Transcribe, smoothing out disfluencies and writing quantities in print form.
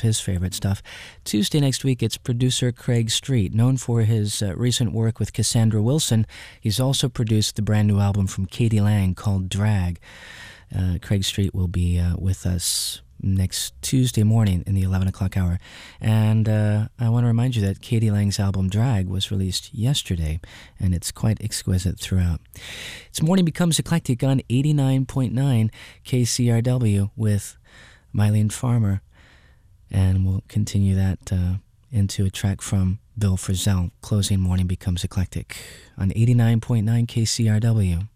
of his favorite stuff. Tuesday next week, it's producer Craig Street. Known for his recent work with Cassandra Wilson, he's also produced the brand new album from Katie Lang called Drag. Craig Street will be with us next Tuesday morning in the 11 o'clock hour. And I want to remind you that Katie Lang's album Drag was released yesterday, and it's quite exquisite throughout. It's Morning Becomes Eclectic on 89.9 KCRW with Mylene Farmer, and we'll continue that into a track from Bill Frisell, closing Morning Becomes Eclectic on 89.9 KCRW.